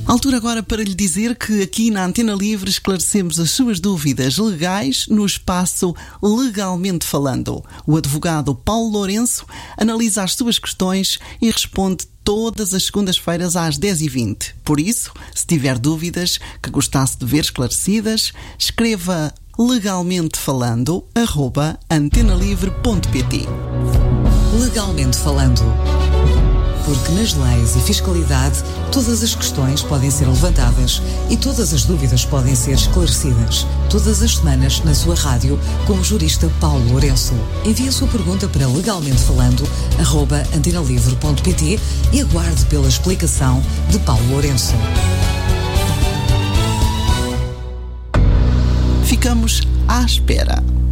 Altura agora para lhe dizer que aqui na Antena Livre esclarecemos as suas dúvidas legais no espaço Legalmente Falando. O advogado Paulo Lourenço analisa as suas questões e responde todas as segundas-feiras às 10h20. Por isso, se tiver dúvidas que gostasse de ver esclarecidas, escreva legalmentefalando@antenalivre.pt. Legalmente Falando. Porque nas leis e fiscalidade todas as questões podem ser levantadas e todas as dúvidas podem ser esclarecidas. Todas as semanas na sua rádio com o jurista Paulo Lourenço. Envie a sua pergunta para legalmentefalando@antenalivre.pt e aguarde pela explicação de Paulo Lourenço. Ficamos à espera.